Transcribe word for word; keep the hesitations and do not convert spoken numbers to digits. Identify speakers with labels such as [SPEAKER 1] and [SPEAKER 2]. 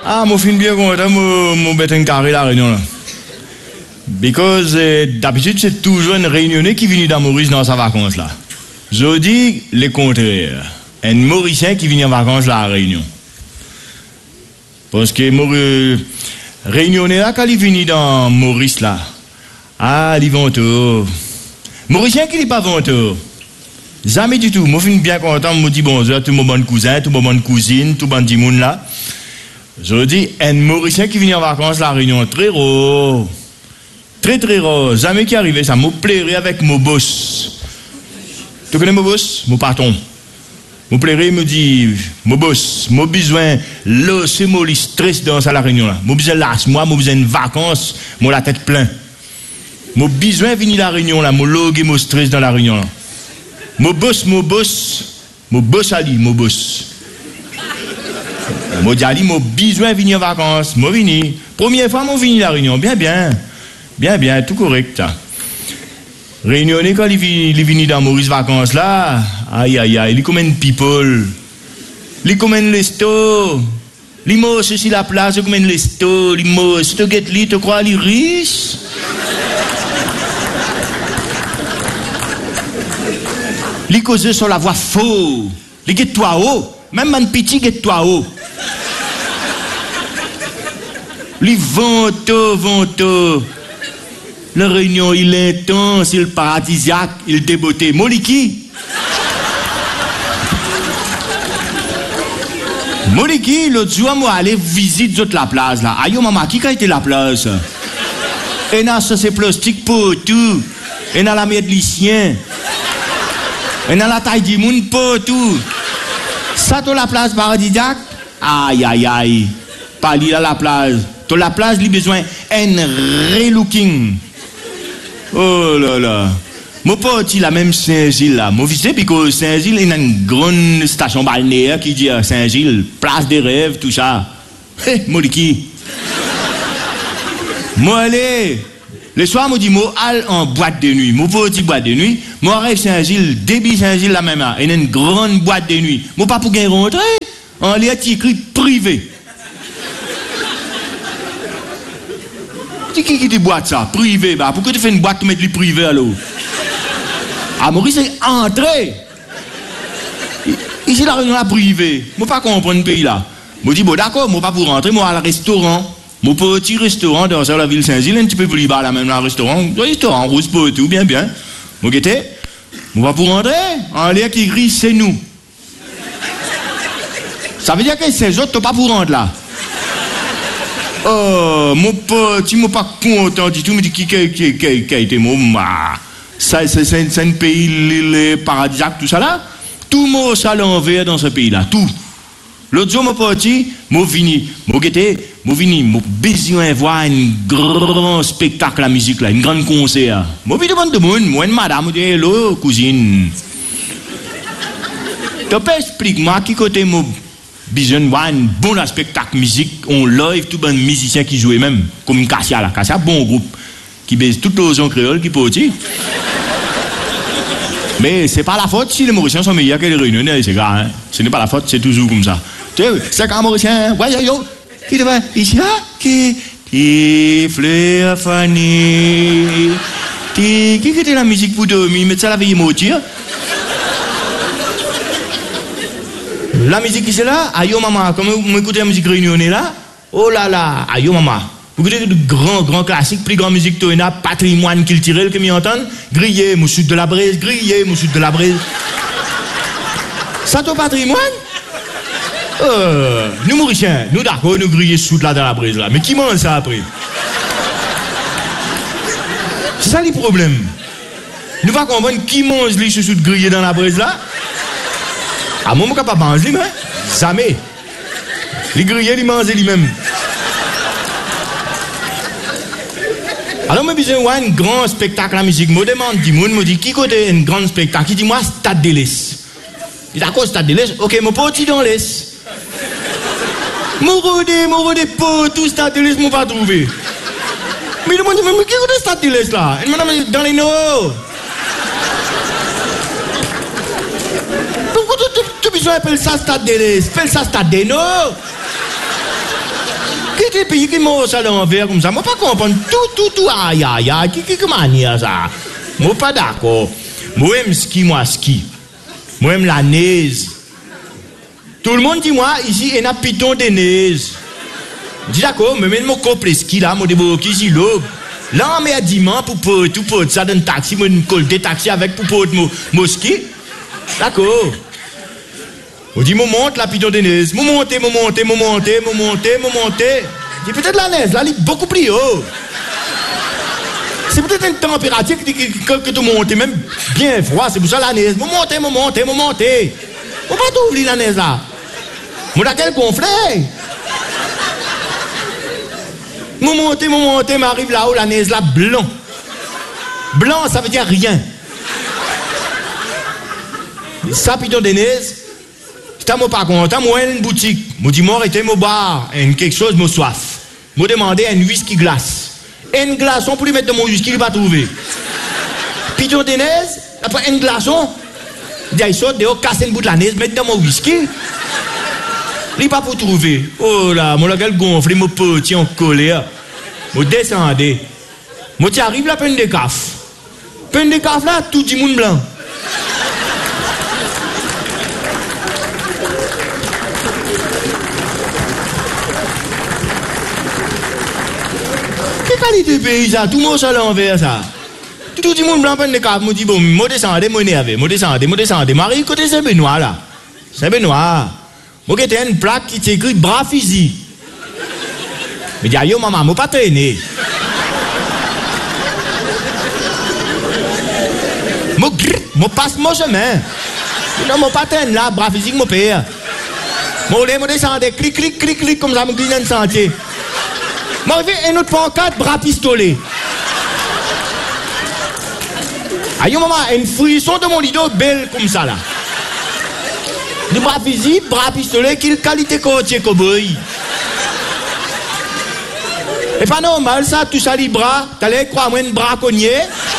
[SPEAKER 1] Ah, mon fin bien content, mon bête un carré la réunion là. Because euh, d'habitude c'est toujours une réunionnais qui vient dans Maurice dans sa vacance là. Je dis le contraire. Un Mauricien qui vient en vacances là à Réunion. Parce que Maurice réunionnais là quand il vient dans Maurice là. Ah, il vont tout. Mauricien qui n'est pas venteux. Jamais du tout. Moi, je suis bien content. Je me dis bonjour, tout mon bon cousin, tout mon bonne cousine, tout mon petit monde là. Je dis, un Mauricien qui vient en vacances à la Réunion, très rare. Très, très rare. Jamais qui arrivait, ça me plairait avec mon boss. Tu connais mon boss? Mon patron. Me plairait, il me dit, mon boss, mon besoin, là, c'est mon stress dans la Réunion là. Mon besoin là, moi, mon besoin de vacances, moi la tête pleine. Mon besoin venir la Réunion là, mon log et mon stress dans la Réunion là. Mon boss, mon boss, mon boss Ali, mon boss. Mon dit mon besoin venir en vacances, mon vini. Première fois, mon vini la Réunion, bien, bien, bien, bien, tout correct. Réunionnais quand il vient dans Maurice vacances là, aïe aïe aïe, il comme une people, il comme un lesto, il m'a ceci la place, il comme un lesto, il m'a, si tu get li, tu crois il riche? Les causes sur la voix faux. Les get toi haut. Même un petit get toi haut. Les vento, vento. La réunion, il est intense, il est paradisiaque, il est débeauté. Moliki. Moliki, l'autre jour, moi, aller visiter la place là. Aïe, maman, qui a été la place? Et là, ça c'est plastique pour tout. Et là, la merde lycien. Et dans la taille du monde, pas tout. Ça, tu la place paradisiaque? Aïe, aïe, aïe. Pas li à la place. Tu la place, il a besoin d'un relooking. Oh là là. Moi, pas la même Saint-Gilles là. Moi, visite, parce que Saint-Gilles, il y a une grande station balnéaire qui dit à Saint-Gilles, place des rêves, tout ça. Hé, moi, qui? Moi, allez. Le soir, je dis, moi, aller en boîte de nuit. Moi, petit boîte de nuit. Moi, arrive Saint-Gilles, débit Saint-Gilles, la même. Il y a une grande boîte de nuit. Moi, pas pour gagner rentrer. En lieu écrit privé. Qui qui dit boîte ça? Privé, bah. Pourquoi tu fais une boîte pour mettre le privé à l'eau? Ah, Maurice, c'est entrée. Ici, la réunion là privée. Moi, pas comprendre le pays là. Moi, dis, bon, d'accord, moi, pas pour rentrer, moi, à la restaurant. Mon petit restaurant dans la ville Saint-Gilles, un petit peu plus bas là même, un restaurant, un restaurant rose pour tout, bien, bien. Mon guetté, on va pour rentrer, en l'air qui gris, c'est nous. Ça veut dire que ces autres, t'as pas pour rentrer là. Oh, mon petit, moi pas content du tout, me dit qui qui qui qui qui a été mon ma. Ça, c'est un pays, les paradisiaques, tout ça là. Tout le monde ça l'envers dans ce pays là, tout. L'autre jour, mon petit, mon vini, mon guetté, mon vini, mon besoin de voir un grand spectacle à musique là, un grand concert. Mon vini devant tout le monde, moi, une madame, je dis, hello, cousine. Tu peux expliquer-moi qui côté mon besoin de voir un bon spectacle musique, on live, tout bon musicien qui joue même, comme Cassia là, Cassia, bon groupe, qui baise toute l'ozon créole, qui petit. Mais c'est pas la faute si les Mauriciens sont meilleurs que les Réunionnais, c'est grave, hein. Ce n'est pas la faute, c'est toujours comme ça. C'est quand Mauricien, ouais, yo, yo, qui te va ici, là, qui, qui, fleur fanée, qui, qui était la musique pour dormir, mais ça la veille moitié. La musique qui c'est là, aïe, maman, comme vous écoutez la musique réunionnais là, oh là là, aïe, maman. Vous écoutez de grands, grands classiques, plus grande musique que a patrimoine culturel que m'y entendent, grillé, mon sud de la braise, grillé, mon sud de la braise. Ça ton patrimoine? Euh, nous Mauriciens, nous d'accord, nous grillons sous là dans la brise là. Mais qui mange ça après? C'est ça le problème. Nous va comprendre qui mange les sous de grillés dans la brise là. Ah, moi, je ne peux pas manger, mais jamais. Les grillés, ils mangent lui-même. Alors, je besoin de un grand spectacle à musique. Je me demande, je me dis, qui côté un grand spectacle? Il dit, moi, Stade de l'Est. Il dit, d'accord, Stade de l'Est. Ok, mon petit dans l'Est. Mon rodé, mon rodé, pour tout Stade de l'Est, je ne pas trouver. Mais il me dit, mais qui côté Stade de l'Est là? Il me dit, dans les Nord. Pourquoi tu as besoin d'appeler ça Stade de l'Est? Fais ça Stade des Nord. les pays qui m'ont ça l'envers comme ça, moi pas comprendre tout, tout, tout, aïe, aïe, aïe, qui, qui, qui manière ça? Moi pas d'accord. Moi j'aime ski, moi ski. Moi j'aime la neige. Tout le monde dit moi, ici, il y a un piton de neige. Je dis d'accord, mais même mon couple ski là, moi débarque ici, l'aube. Là, on met à dimanche pour pour tout pour ça dans un taxi, moi une colle des taxis avec pour pour mon ski. D'accord. On dit, mon monte la piton de neige. Mon monte, mon monte, mon monte, mon monte, mon monte. C'est peut-être la neige, là, elle est beaucoup plus haut. C'est peut-être une température que, que, que tu montes, même bien froid, c'est pour ça la neige. Mon monte, mon monte, mon monte. On va t'ouvrir la neige là. Mon a quel conflit? Mon monte, mon monte, m'arrive là-haut, la neige là, blanc. Blanc, ça veut dire rien. Ça, piton de neige. Si moi pas content, moi une boutique. Moi dis moi arrêtez mon bar, une quelque chose, moi soif. Moi demander un whisky glace. Un glaçon pour lui mettre dans mon whisky, il va trouver. Piton de neige, après un glaçon, il saute dehors, casse une bout de la neige, mettre dans mon whisky. Il va pour trouver. Oh là, mon gueule gonflé, mon petit en colère. Moi descendez. Moi tu arrives là, peine de caf. Peine de caf là, tout le monde blanc. Qualité de pays, ça, tout le monde s'en l'envers, ça. Tout le monde blanc, peine de cave, me dit, bon, moi descendez, moi énervé, moi descendez, moi descendez. Marie, côté Saint-Benoît, là. Saint-Benoît. Moi, qui une plaque qui t'écrit bras physique. Mais dis, yo, maman, moi pas traîner. Moi, moi passe mon chemin. Non, moi pas traîner là, bras physique, mon père. Moi, moi descendez, clic, clic, clic, clic, comme ça, mon client de sentier. Moi, un autre pancarte, bras pistolet. Aïe, maman, une frisson de mon lido belle comme ça, là. Le bras physique, bras pistolet, quelle qualité côtier cowboy. Et pas normal, ça, tout ça, les bras, t'allais croire, moi, un braconnier.